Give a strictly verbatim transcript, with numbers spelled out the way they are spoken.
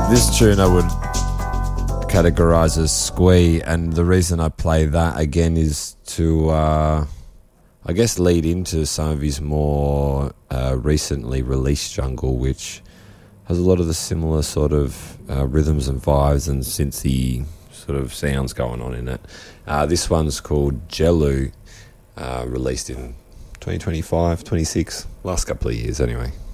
This tune I would categorise as squee, and the reason I play that again is to, uh, I guess, lead into some of his more uh, recently released jungle, which has a lot of the similar sort of uh, rhythms and vibes and synthy sort of sounds going on in it. Uh, this one's called Jelu, uh, released in twenty twenty-five, twenty-six, last couple of years anyway.